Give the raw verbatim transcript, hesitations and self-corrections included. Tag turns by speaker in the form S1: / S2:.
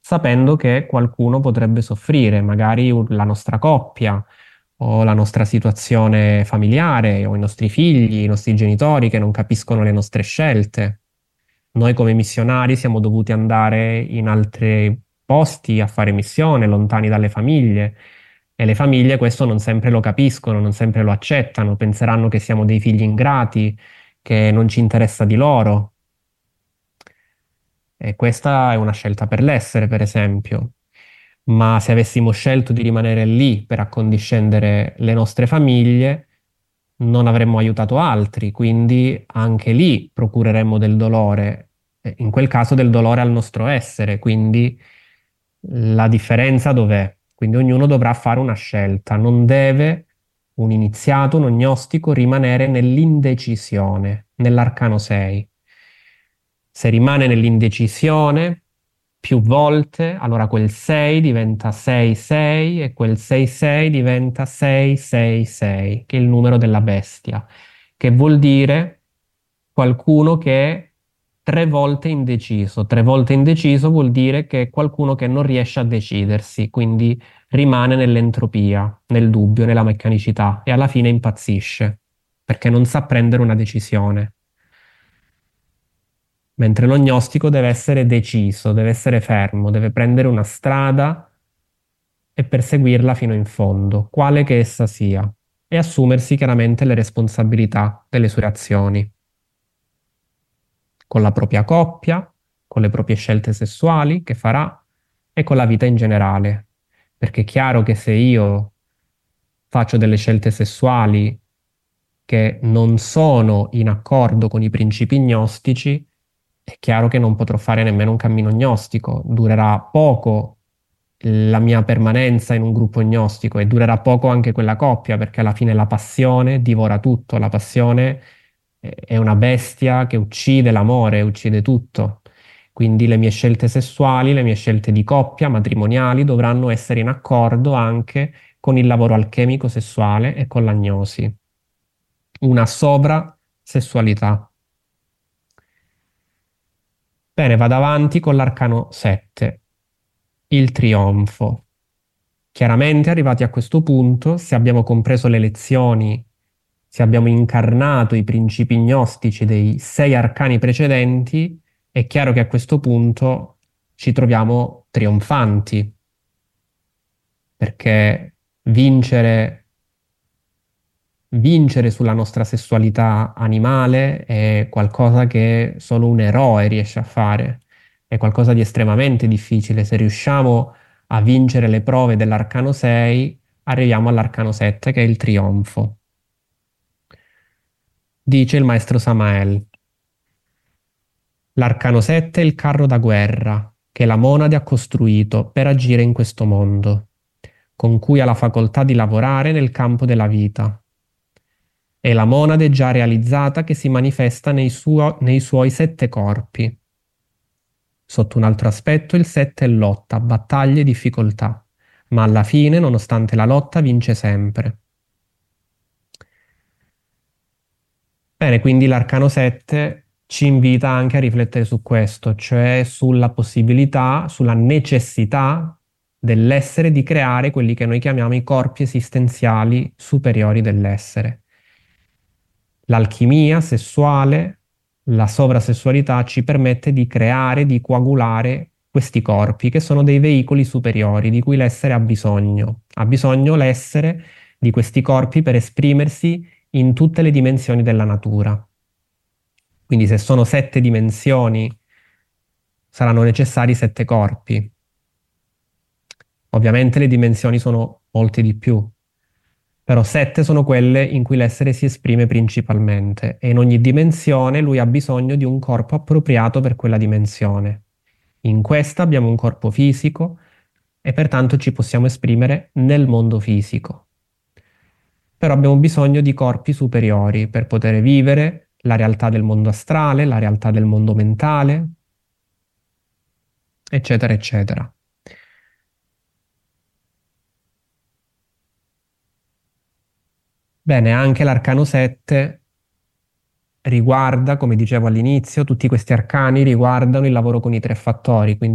S1: sapendo che qualcuno potrebbe soffrire, magari un- la nostra coppia o la nostra situazione familiare o i nostri figli, i nostri genitori che non capiscono le nostre scelte. Noi come missionari siamo dovuti andare in altri posti a fare missione, lontani dalle famiglie, e le famiglie questo non sempre lo capiscono, non sempre lo accettano, penseranno che siamo dei figli ingrati, che non ci interessa di loro. E questa è una scelta per l'essere, per esempio. Ma se avessimo scelto di rimanere lì per accondiscendere le nostre famiglie, non avremmo aiutato altri, quindi anche lì procureremmo del dolore, eh, in quel caso del dolore al nostro essere, quindi la differenza dov'è? Quindi ognuno dovrà fare una scelta, non deve un iniziato, un gnostico rimanere nell'indecisione, nell'arcano sei. Se rimane nell'indecisione più volte, allora quel sei diventa sei sei e quel sei sei diventa sei sei sei, che è il numero della bestia, che vuol dire qualcuno che è tre volte indeciso. Tre volte indeciso vuol dire che è qualcuno che non riesce a decidersi, quindi rimane nell'entropia, nel dubbio, nella meccanicità e alla fine impazzisce perché non sa prendere una decisione. Mentre lo gnostico deve essere deciso, deve essere fermo, deve prendere una strada e perseguirla fino in fondo, quale che essa sia, e assumersi chiaramente le responsabilità delle sue azioni, con la propria coppia, con le proprie scelte sessuali che farà e con la vita in generale. Perché è chiaro che se io faccio delle scelte sessuali che non sono in accordo con i principi gnostici, è chiaro che non potrò fare nemmeno un cammino gnostico, durerà poco la mia permanenza in un gruppo gnostico e durerà poco anche quella coppia, perché alla fine la passione divora tutto, la passione è è una bestia che uccide l'amore, uccide tutto. Quindi le mie scelte sessuali, le mie scelte di coppia, matrimoniali, dovranno essere in accordo anche con il lavoro alchemico sessuale e con l'agnosi. Una sovrasessualità. Bene, vado avanti con l'arcano sette, il trionfo. Chiaramente, arrivati a questo punto, se abbiamo compreso le lezioni, se abbiamo incarnato i principi gnostici dei sei arcani precedenti, è chiaro che a questo punto ci troviamo trionfanti, perché vincere vincere sulla nostra sessualità animale è qualcosa che solo un eroe riesce a fare, è qualcosa di estremamente difficile. Se riusciamo a vincere le prove dell'arcano sei, arriviamo all'arcano sette che è il trionfo. Dice il maestro Samael, l'arcano sette è il carro da guerra che la monade ha costruito per agire in questo mondo, con cui ha la facoltà di lavorare nel campo della vita. È la monade già realizzata che si manifesta nei, suo- nei suoi sette corpi. Sotto un altro aspetto, il sette è lotta, battaglie e difficoltà, ma alla fine, nonostante la lotta, vince sempre. Bene, quindi l'arcano sette ci invita anche a riflettere su questo, cioè sulla possibilità, sulla necessità dell'essere di creare quelli che noi chiamiamo i corpi esistenziali superiori dell'essere. L'alchimia sessuale, la sovrasessualità ci permette di creare, di coagulare questi corpi che sono dei veicoli superiori di cui l'essere ha bisogno. Ha bisogno l'essere di questi corpi per esprimersi in tutte le dimensioni della natura. Quindi se sono sette dimensioni, saranno necessari sette corpi. Ovviamente le dimensioni sono molte di più, però sette sono quelle in cui l'essere si esprime principalmente e in ogni dimensione lui ha bisogno di un corpo appropriato per quella dimensione. In questa abbiamo un corpo fisico e pertanto ci possiamo esprimere nel mondo fisico. Però abbiamo bisogno di corpi superiori per poter vivere la realtà del mondo astrale, la realtà del mondo mentale, eccetera, eccetera. Bene, anche l'arcano sette riguarda, come dicevo all'inizio, tutti questi arcani riguardano il lavoro con i tre fattori, quindi